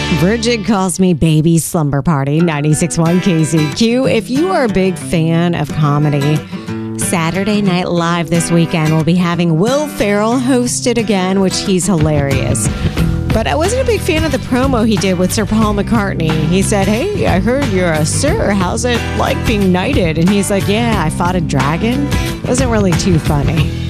Bridget calls me baby slumber party, 96.1 KCQ. If you are a big fan of comedy, Saturday Night Live this weekend will be having Will Ferrell hosted again, which he's hilarious. But I wasn't a big fan of the promo he did with Sir Paul McCartney. He said, "Hey, I heard you're a sir. How's it like being knighted?" And he's like, "Yeah, I fought a dragon." It wasn't really too funny.